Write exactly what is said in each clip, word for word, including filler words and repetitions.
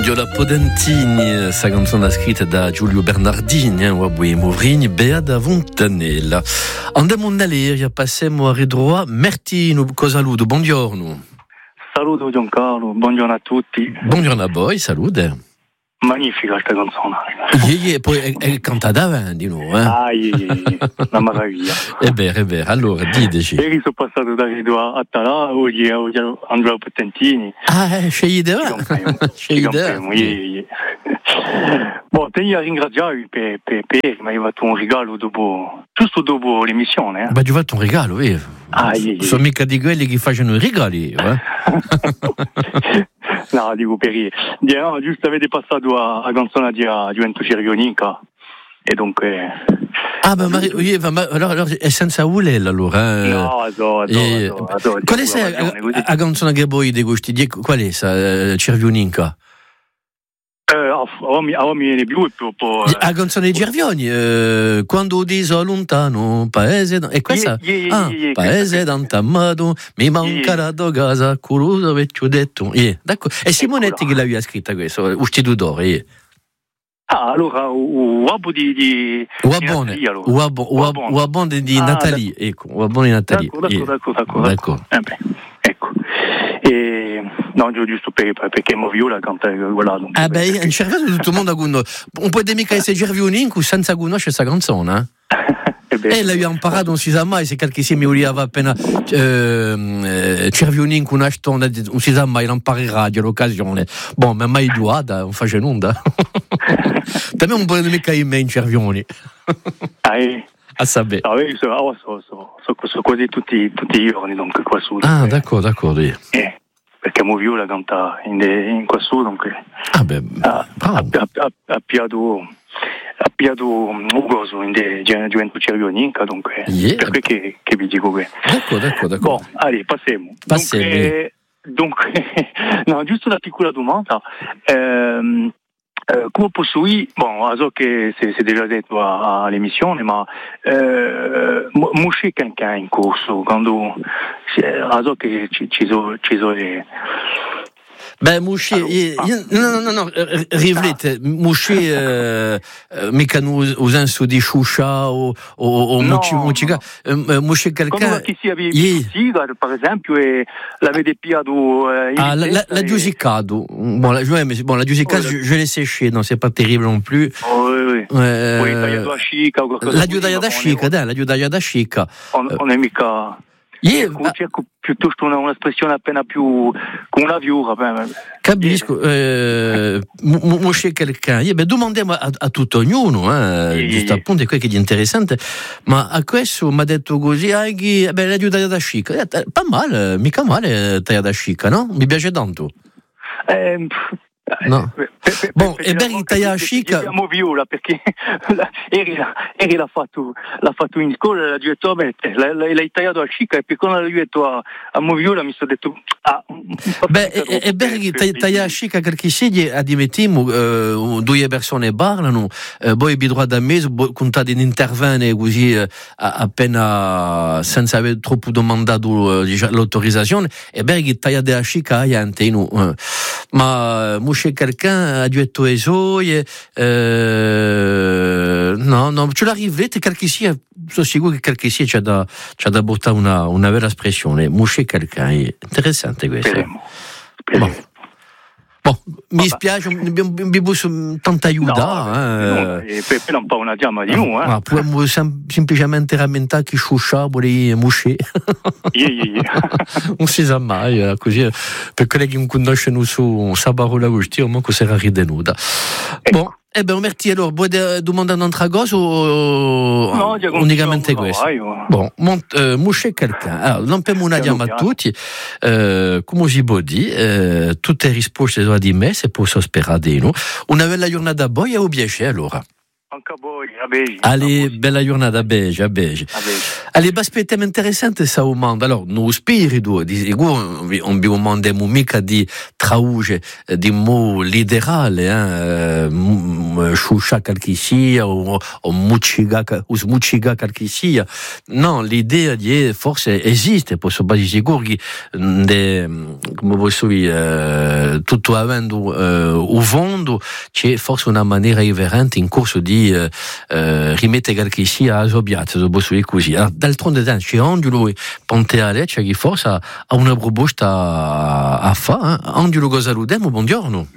Viola Podentini, sa canzone scritta da Giulio Bernardini, eh, Wabui Movrini, Bea da Vontanella. Andiamo in Aleria, passiamo a Redroa. Mertino Cosaludo, buongiorno. Saluto Giancarlo, buongiorno a tutti. Buongiorno a voi, salute. Magnifica questa canzone. E, e poi è, è cantata avanti, no? Eh? Ah, yeah, yeah. Una meraviglia. È vero, è vero. Allora, diteci. Ieri sono passato da Redroa a Talà, oggi, oggi andrò a Potentini. Ah, c'è idea? C'è idea? Bon, te io ringraziare per, per, per mi hai fatto un regalo dopo, giusto dopo l'emissione. Eh? Beh, ti ho fatto un regalo, vero? Ah, yeah, yeah. Sono mica di quelli che fanno i regali, eh? No, dico per dire. No, giusto avete passato a, a canzone di Giuventus Cervionica e dunque... Ah, ma, ma, ma allora, allora è senza ulella allora? Eh? No, adoro, adoro, adoro. Qual è la, la canzone che voi di questi? Qual è sa, Cervionica? Eh, oh, mi, oh, mi viene più e proprio... Eh. La canzone di Cervioni, eh, quando diso lontano, paese... E questa? Yeah, yeah, ah, yeah, paese d'antamato, mi mancherà da casa, curuso vecchio detto. Yeah, d'accordo. E Simonetti che l'aveva scritta questo, uscito d'oro, yeah. Ah, allora, o Wabo di, di, Uabone, di Natalie, Uabone, Uabone, Uabone di ah, Natalie, ecco, Uabone di Natalie. D'accordo, yeah. d'accordo, d'accordo. d'accordo. Eh beh, ecco. E, no, giusto per, perché mi viola canta, voilà. Donc, ah beh, in cervello tutto il mondo con... Un po' di mica essere Cervioninco senza conoscere questa canzone, eh? E lei ha imparato, non si sa mai, se qualche mi voleva appena eh, Cervioninco una stona, non si sa mai, l'imparerà l'occasione. Bon, ma mai duata, non faccio nulla. Per me un po' di mica in me in Cervioni. Ah, eh. A sapere. No, io so, oh, so, so, so, so quasi tutti, tutti i giorni, donc, qua su. Ah, donc, d'accordo, d'accordo. Eh, perché mi viola canta in, in qua su, donc... Ah, beh, ha, bravo. Ha, ha, ha piato... Ha piato un gozo in Giuventus Cervionica, dunque, yeah. Per che, che vi dico qui. D'accordo, d'accordo, d'accordo. Bon, allez, passiamo. Passiamo. Dunque, no, giusto una piccola domanda. Ehm, eh, come posso io, bon, so che si è già detto all'emissione, ma eh, musce quelqu'un in corso, quando so che ci, ci sono ci so le... Ben, Mouché, non, non, non, rivlete, Mouché, euh, mica usan su di Choucha o o Mouchiga, Mouché quelqu'un. Come si aveva Sigar, per esempio, e l'avete piato. Ah, la giudicato. Bon, la bon, la giudicato, je l'ai séché, non, c'est pas terrible non plus. Oui, oui. Oui, tagliato a chica o qualcosa. La giudaia da chica, dai, la giudaia da chica. Non è mica. Yeah, cerco piuttosto una, un'espressione appena più con una viura. Capisco, eh, Moshe quelqu'un. Yeah, beh, domandiamo a, a tutto ognuno, eh, yeah, giusto yeah. Appunto, è quello che è interessante. Ma a questo mi ha detto così, ah, che, beh, la giudaia da chica, eh, pas male, mica male tagliata da chica, no? Mi piace tanto. Eh, No. Bon, e beh, tagliata chica. Abbiamo viola perché Eri l'ha fatto, l'ha fatto in scuola, l'ha detto, beh, l'hai tagliato a chica e poi quando l'ha detto a, a Moviola mi sono detto, ah, beh, e beh, tagliata a chica perché si admettiamo, eh, due persone parlano, eh, poi bi droit da mese, contate di intervenire così eh, appena senza aver troppo domandato eh, l'autorizzazione, e beh, tagliata a chica è anteno, eh. Ma Moshe quelqu'un a detto esoie, eh, no, no, ce l'arrivete qualche sia, sono sicuro che qualche sia c'ha da, c'ha da buttare una, una vera espressione, Moshe quelqu'un, è interessante questo. Speriamo. Speriamo. Bon. Bon, mi spiace, abbiamo bisogno tanta aiuta. E per non fa una chiama di noi. Ma possiamo sem- semplicemente rammentare che Choucha vuole Moshe. Yeah, yeah, yeah. Non si sa mai, così per quelli che non conoscono su Sabarola Gusti, manco sarà ridenuta. Bon, eh ben, merci. Allora, vuoi domandare un'altra cosa o no, unicamente questo? Bon, uh, Moshe quelqu'un. Allora, non per una chiama a tutti, uh, come si può dire, uh, tutte le risposte sono di me, se posso sperare di noi. Una bella giornata a voi e a piacere allora. Anche a voi, a a Beige. Allez, bella giornata a Beige, a Beige. Allez, baspettem interessante sa o mondo. Alors, no spirito, di on bi un mondo mica di trauge, di mo liderale, hein, shusha qualche sia o o muciga, o smuciga qualche sia. No, l'idea di forse esiste, posso basi sicuri de come posso dire, tutto avendo o fondo c'è forse una maniera irreverente in corso di eh, eh, rimettere qualche sia a sobiazzo, se posso dire così. D'altronde c'è Angelo Ponteale, c'è chi forse ha una proposta a fare. Eh? Angelo Gosaludemo, buongiorno.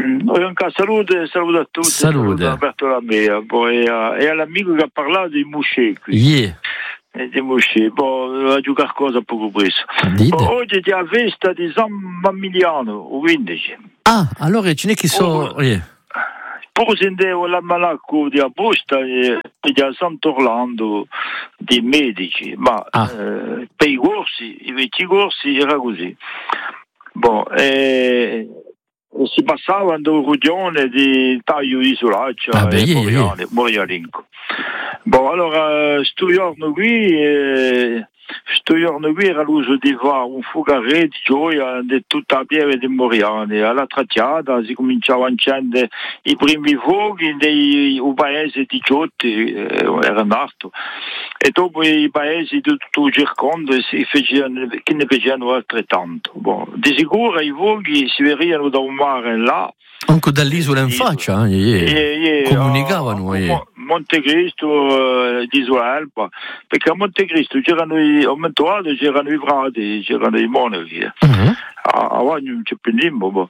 Salute, salute a tutti. Salute. Alberto Lamea, poi e all'amico che ha parlato di Mouché qui. Yeah. Di Mouché, poi a giocare cosa poco presto. Oggi c'è la festa di San Mammiliano, il quindici. Ah, allora ce n'è chi so... Oh. Yeah. Poi sentevo la malacco di Aposta e di Sant'Orlando di medici, ma ah. eh, per i corsi, i vecchi corsi era così. Bon, eh, si passava in un regione di taglio isolaccia ah, e yeah, yeah. Morialinco. Bon, allora, sto giorno qui... Eh, Sto giorno qui era l'uso di fare un fugare di gioia di tutta la pieve di Moriani. Alla tracciata si cominciava a accendere i primi fuochi dei paesi di Giotti, eh, era nato, e dopo i paesi di tutto il circondo si facevano, che ne facevano altrettanto. Bon. Di sicuro i fuochi si vedevano da un mare là. Anche dall'isola in faccia, eh, yeah. Yeah, yeah, comunicavano. A, a Montecristo eh, di Isoelpa, perché a Montecristo c'erano i, a Mentuado c'erano i frati, c'erano i monaci. Uh-huh. A Avagno non c'è più niente.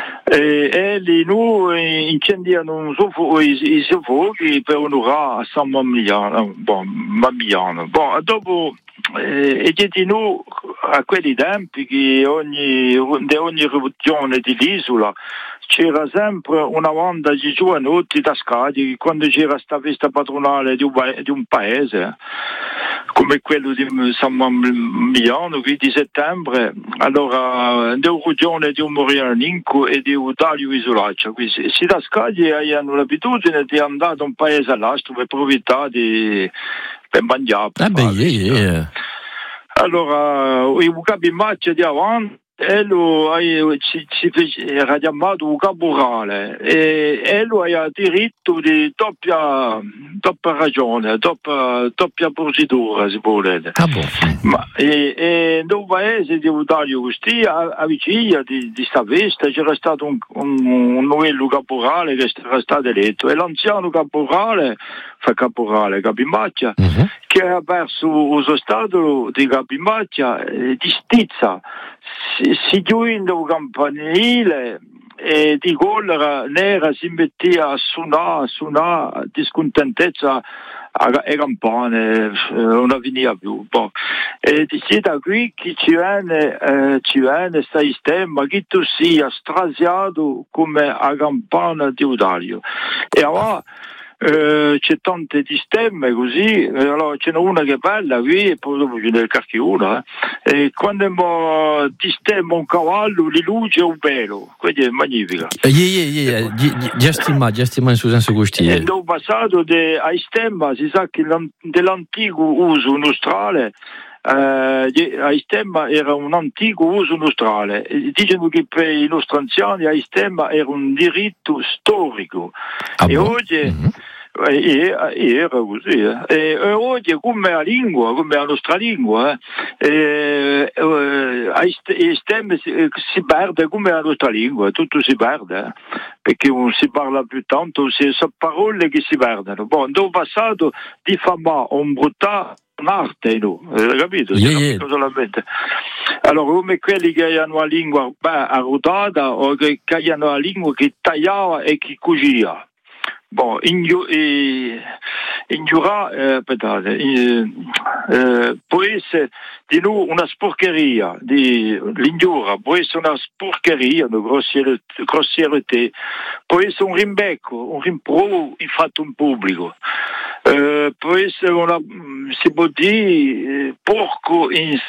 E, e lì noi incendiano i, i fuochi per onorare a San Mammiliano. Bon, Mammiliano. Bon, dopo eh, e di noi a quelli tempi che ogni, di ogni rivoluzione dell'isola c'era sempre una banda di giovanotti da scadi quando c'era questa festa patronale di un, di un paese come quello di San Mammiliano qui di settembre, allora di un regione di un Morialinco e di un taglio isolaccia, quindi si da scadi hanno l'abitudine di andare da un paese all'altro per approfittare di per mangiare per ah beh, yeah, yeah. Allora i capi match di avanti e lui ci, ci era chiamato un caporale e, e lui ha diritto di doppia, doppia ragione, doppia, doppia procedura si può dire. Ah, boh. Ma e, e in un paese di Utaglio Gusti a, a vicina di, di sta festa c'era stato un, un, un novello caporale che era stato eletto e l'anziano caporale fa caporale Capimaccia uh-huh. che ha perso lo stato di Capimaccia eh, di stizza si, si giunge un campanile e di collera nera si metteva a suonare, a suonare di scontentezza e campane non veniva più boh. E di da qui che ci viene eh, ci viene sta sistema che tu sia strasiato come a campana di Udario e allora Uh, c'è tante di stemme così, allora ce n'è una che è bella qui e poi dopo ce n'è qualche una eh. E quando ti stemma un cavallo di luce un pelo, quindi è magnifica. Yeah, yeah, yeah. Già stima, già stima in senso gusti. E dopo passato de, a stemma si sa che dell'antico uso nostrale Uh, a stemma era un antico uso nostrale, dicono che per i nostri anziani a stemma era un diritto storico ah, e bon? Oggi mm-hmm. E, e era così eh. e, e oggi come la lingua, come la nostra lingua eh, eh, a stemme si, si perde come la nostra lingua, tutto si perde eh, perché non si parla più tanto, sono parole che si perdono. Bon, dopo passato di fama un brutta un'arte, no? Eh, capito? Yeah, yeah. Solamente. Allora, come quelli che hanno la lingua beh, arrotata o che, che hanno la lingua che tagliava e che cuciva. Bon, in, in, in giura, eh, aspettate, in, eh, può essere di noi una sporcheria, di l'ingiura, può essere una sporcheria, una grossierità, può essere un rimbecco, un rimprovero fatto in pubblico, eh, può essere una, si può dire, porco in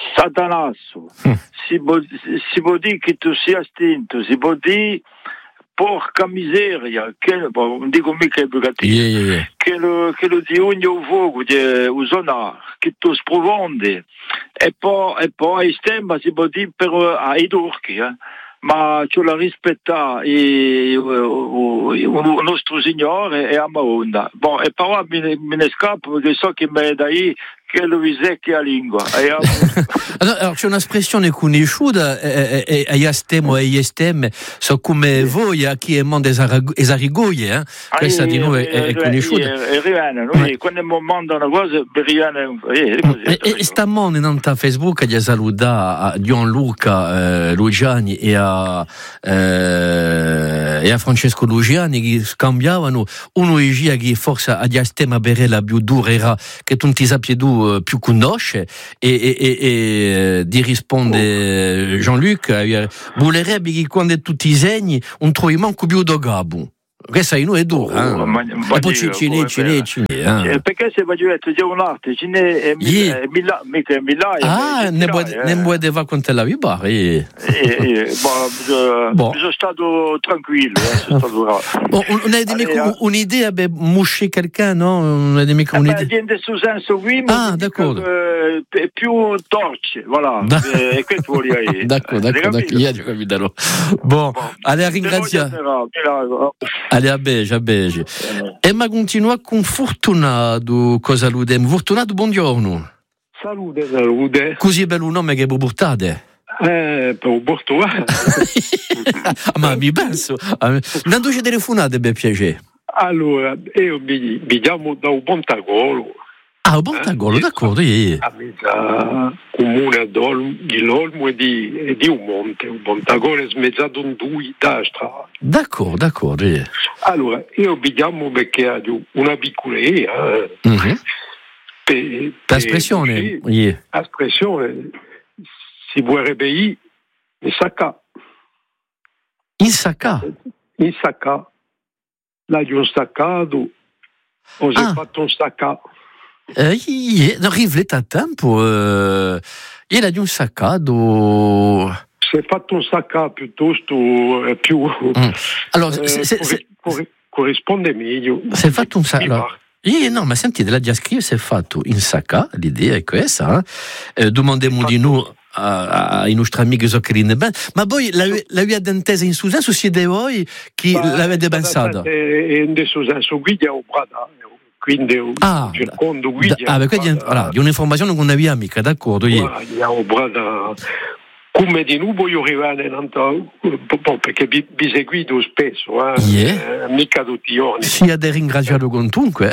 satanasso, mm. si, può, si può dire che tu sia stinto, si può dire porca miseria, che, bon, non dico mica è bugatino, yeah, yeah, yeah. che lo, che lo di ogni fuoco, di usona, che tu sprofonde, e poi, e poi stemma si può dire per ai turchi, eh. Ma ce la rispetta il nostro Signore e a Maonda. Bon, e però me ne scappo perché so che me da lì che lo visecchia la lingua. Allora, c'è un'espressione conosciuta, e Iastem e Iestem, so come voi a chi è mondo esarigoglie, eh? Questa di noi è conosciuta. E Rihanna, noi quando mi mandano una cosa, per Rihanna è così. E stiamo in Facebook a salutare a Gianluca Lugiani e a e a Francesco Lugiani che scambiavano uno che forse a Iastem a bere la più dura era che tu ti sappi tu più conosce e, e, e, e di risponde Jean-Luc volerebbe che quando tutti i segni un trovimento più da Gabo. Questa in noi è dura, oh, eh? ma, ma e poi ci cine, cine, cine, eh? Perché se va giretto c'è un'arte, cine è Milà, mica è Milà. Ah, ne vuoi va con te la vibar? Eh, eh, sono stato tranquillo, sono stato bravo. Bon, un'idea per musci quelqu'un, no? Non è mica un'idea. Eh, in questo senso qui, ah, d'accordo. È più torce, voilà. E questo vuol dire. D'accordo, d'accordo, io ho capito. Bon, allora ringrazia. Allez, a bege, a bege. E ma continua con Fortunato, cosa ludem? Fortunato, buongiorno. Salute, salute. Così bello nome che voi portate? Eh, per Portugal. Ma mi penso. Non c'è telefonate, per piacere. Allora, io mi, mi chiamo da un Bontagolo. Ah, un Bontagolo, eh, d'accordo, yeah. A mezza comune di l'Olmo e di, e di un monte. Un Bontagolo è smezzato in due da strada. D'accordo, d'accordo, yeah. Allora, io mi chiamo perché ho una piccoleria. Eh. Mm-hmm. Per, l'espressione, per, yeah. L'espressione si vorrebbe in sacca. In sacca? In sacca. Là di un staccato, ho ah. fatto un staccato. Eh, non riflette a tempo. Eh, ieri di un staccato. Si è fatto un staccato piuttosto eh, più. Mm. Allora, eh, se, se, corri- se, corri- corrisponde meglio. Si è fatto un staccato. Eh, no, ma sentite, la diascrive si è fatto in sacca, l'idea è questa. Eh, domandiamo di noi ai nostri amici che li ben, ma poi la, la via d'intesa in suo senso si è voi che l'avete pensato? In questo senso guida o brada. Quindi ah, cercando guida. Ah, perché allora, di un'informazione con una via amica, d'accordo? Andiamo brada. Come di nuovo io rimane perché vi, vi seguito spesso, eh? Yeah. Eh, mica tutti i giorni. Sia da ringraziato con tunque.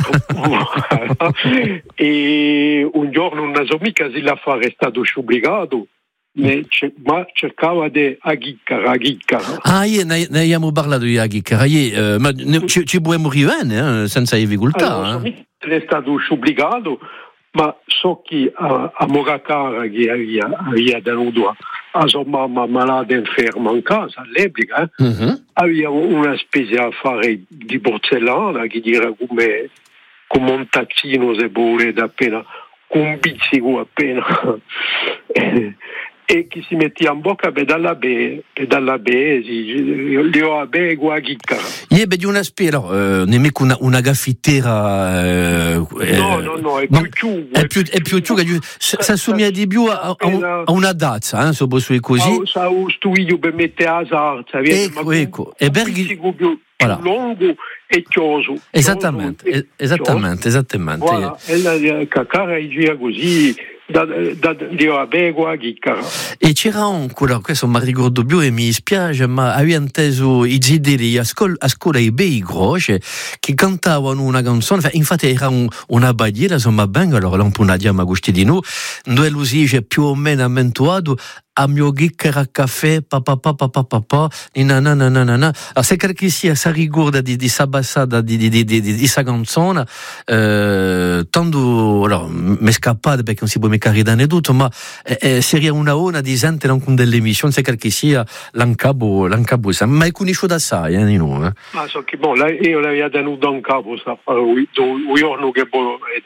E un giorno una sua amica si la fa è stato obbligato, ma cercava di aghiccare, aghiccare. Ah, io ne, ne abbiamo parlato di aghiccare, eh, ma ne, ci, ci possiamo arrivare eh, senza difficoltà. Allora, eh. È stato obbligato, ma so che a, a Moracara che aveva, aveva tenuto a sua mamma malata inferma in casa all'epoca, eh, mm-hmm. aveva una spesa a fare di porcellana che era come, come un taccino se vuole appena con un pizzico appena e che si metteva in bocca per dalla be per dalla be li ho a be guaghica. Ie be di una spera eh, nemmeno una, una gaffitera eh, no no no è più ciù è più è più ciù che si assomiglia di più a, a, un, a una dazza eh, so posso così sa un studio per mettere a sarza ecco ecco e berghi voilà. Lungo e chioso esattamente chioso, esattamente esattamente voilà. E la cacara gira così da, da, da begua, e c'era ancora, questo mi ricordo più e mi spiace, ma avevo inteso i zideli a scuola, a scuola i bei grossi che cantavano una canzone, infatti era un, una bagliera, insomma ben, allora non può dire ma gusti di noi, dove lo si dice più o meno ammentuato a mio ghicchera caffè, papà, papà, papà, papà, nananana. Se qualche sia si ricorda di questa bassata di questa canzone, eh, tanto, allora, mi è scappato perché non si può mica ridare tutto, ma eh, eh, seria una ora di gente non con delle emissioni, se qualche sia, l'ancabo, l'ancabo, ma è conosciuto assai, eh, di noi. Eh. Ma so che, bon, io l'avevo tenuto in capo, sta a fare un giorno che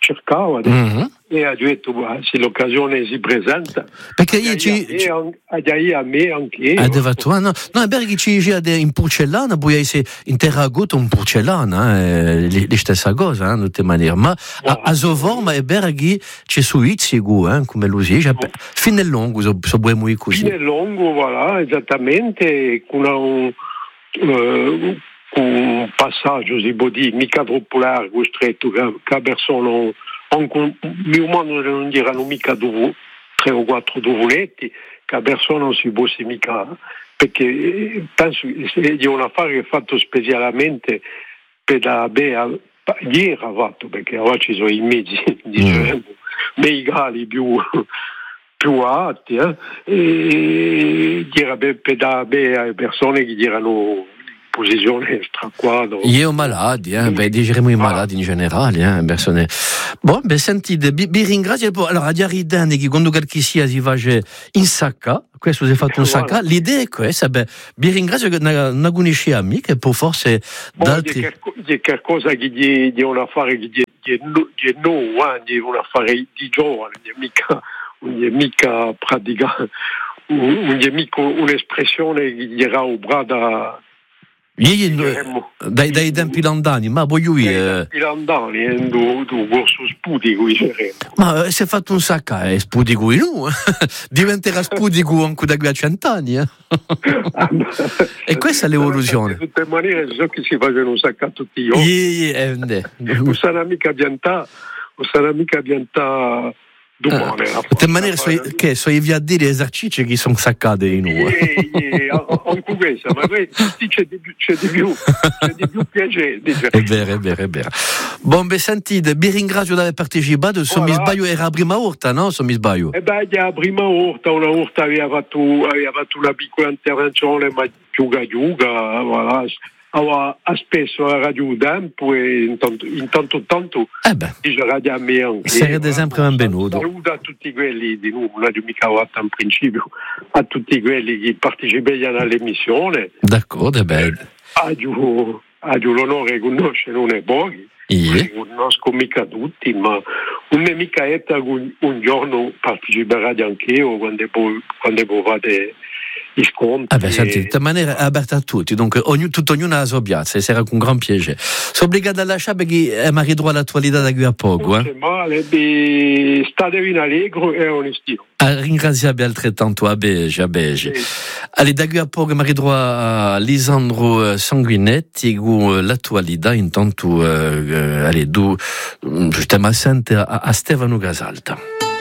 cercava, mm-hmm. e ha detto, se l'occasione si presenta, perché io ci... a me anche ah, no, no, è vero che ci sia in porcellana, poi sei in terracotta un porcellana, eh, la stessa cosa, in tutte maniere, ma a, a Zovorma è vero che c'è su Itzigu, eh, come lo si dice, fino al lungo, so, so buemo così. Fino al lungo, voilà, esattamente, con un... Uh, un passaggio si può dire mica troppo largo, stretto, che, che persone mio modo non erano mica due, tre o quattro duvoletti, che persone non si può mica, perché penso che è un affare fatto specialmente per la Bea, ieri ha fatto, perché ora ci sono i mezzi, diciamo, legali più più alti, eh? E ieri per la Bea persone che erano posizione straquadro. Io malati, eh? Beh, diremo i malati in generale, eh? Persone. Bon, beh, sentite, vi, vi ringrazio. Allora, a Diaridane, che quando qualche sia si va in sacca, questo si è fatto un sacca, voilà. L'idea è questa, beh, vi ringrazio che non conosci a me, che può forse bon, d'altri... C'è qualcosa che è un affare che è nuovo, è un affare di giovane, non è mica, non è mica pratica, non è mica un'espressione che era obrata Io, dai, dai tempi lontani, ma voglio io. Dai tempi lontani, eh, du, du corso Sputico, ma si è fatto un sacco, è Sputico in uno, diventerà Sputico anche da qui a cent'anni. Eh? E questa è l'evoluzione. In tutte le maniere, so che si facciano un sacco a tutti i giorni. Yeah, yeah, non sarà mica piantà, non sarà mica piantà. In tutte le maniere, so, che sono i viadili esercizi che sono saccati in uno. Anche questa, ma c'è di più, c'è di più, c'è di più piacere. È vero, è vero, è vero. Buon, beh, sentite, vi ringrazio di aver partecipato. Se mi sbaglio era la prima volta, no? Se mi sbaglio. Eh beh, la prima volta, una volta aveva fatto, aveva fatto una piccola intervenzione, ma giuga giuga, voilà. Allora, spesso a Radio Tempo e intanto intanto tanto eh beh, dice Radio a me anche. Sarete sempre benvenuto. Saluto a tutti quelli di noi, non ho mica fatto in principio, a tutti quelli che partecipano all'emissione. D'accordo, è bello. Ho l'onore di conoscere non è pochi, yeah. Non conosco mica tutti, ma non è mica etta un, un giorno parteciperà anche io quando quando fate sconti. Ah beh, senti, di maniera aperta a tutti, dunque ogni, tutto ognuno ha la sua piazza e sarà con gran piacere. Sono obbligato a lasciare perché è marido all'attualità da qui a poco. Non eh? c'è male, beh, state in allegro e onestino. Ah, ringraziabile altrettanto a Bege, a Bege. Allez, da qui a poco marido a Lisandro Sanguinetti con l'attualità, intanto, uh, uh, allez, du, stiamo assente a, a Stefano Gasalta.